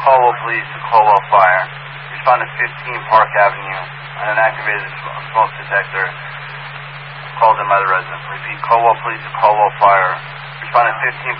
Caldwell Police to Caldwell Fire. Respond to 15 Park Avenue on an activated smoke detector called in by the resident. Repeat, Caldwell Police to Caldwell Fire. Respond to 15